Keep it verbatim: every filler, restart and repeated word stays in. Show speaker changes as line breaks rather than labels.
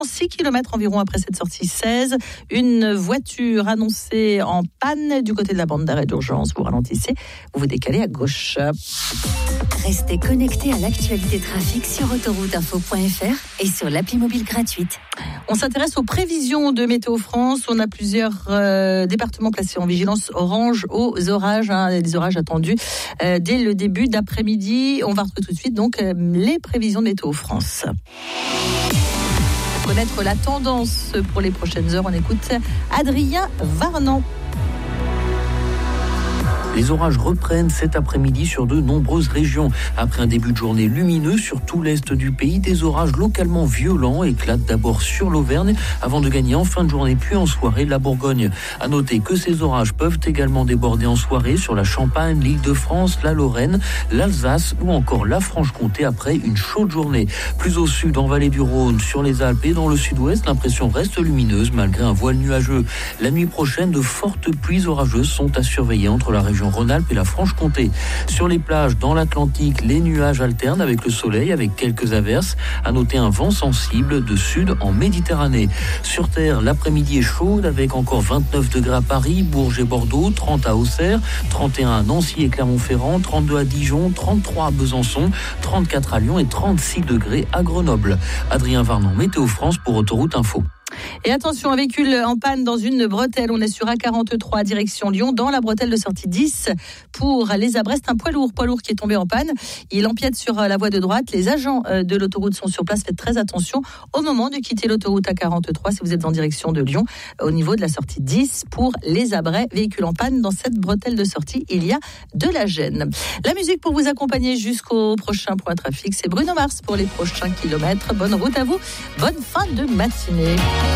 six kilomètres environ après cette sortie seize. Une voiture annoncée en panne du côté de la bande d'arrêt d'urgence. Vous ralentissez, vous vous décalez à gauche.
Restez connectés à l'actualité trafic sur autoroute info point f r et sur l'appli mobile gratuite.
On s'intéresse aux prévisions de Météo France. On a plusieurs euh, départements placés en vigilance orange aux orages, hein, des orages attendus euh, dès le début d'après-midi. On va retrouver tout de suite donc euh, les prévisions de Météo France. Pour connaître la tendance pour les prochaines heures, on écoute Adrien Varnan.
Les orages reprennent cet après-midi sur de nombreuses régions. Après un début de journée lumineux sur tout l'est du pays, des orages localement violents éclatent d'abord sur l'Auvergne avant de gagner en fin de journée puis en soirée la Bourgogne. À noter que ces orages peuvent également déborder en soirée sur la Champagne, l'Île-de-France, la Lorraine, l'Alsace ou encore la Franche-Comté après une chaude journée. Plus au sud, en vallée du Rhône, sur les Alpes et dans le sud-ouest, l'impression reste lumineuse malgré un voile nuageux. La nuit prochaine, de fortes pluies orageuses sont à surveiller entre la région Rhône-Alpes et la Franche-Comté. Sur les plages dans l'Atlantique, les nuages alternent avec le soleil, avec quelques averses. À noter un vent sensible de sud en Méditerranée. Sur terre, l'après-midi est chaude avec encore vingt-neuf degrés à Paris, Bourges et Bordeaux, trente à Auxerre, trente et un à Nancy et Clermont-Ferrand, trente-deux à Dijon, trente-trois à Besançon, trente-quatre à Lyon et trente-six degrés à Grenoble. Adrien Varnon, Météo France pour Autoroute Info.
Et attention, un véhicule en panne dans une bretelle. On est sur A quarante-trois direction Lyon, dans la bretelle de sortie dix pour les à Brest. Un poids lourd, poids lourd qui est tombé en panne. Il empiète sur la voie de droite. Les agents de l'autoroute sont sur place. Faites très attention au moment de quitter l'autoroute A quarante-trois si vous êtes en direction de Lyon, au niveau de la sortie dix pour les Abrais. Véhicule en panne dans cette bretelle de sortie. Il y a de la gêne. La musique pour vous accompagner jusqu'au prochain point trafic, c'est Bruno Mars pour les prochains kilomètres. Bonne route à vous. Bonne fin de matinée.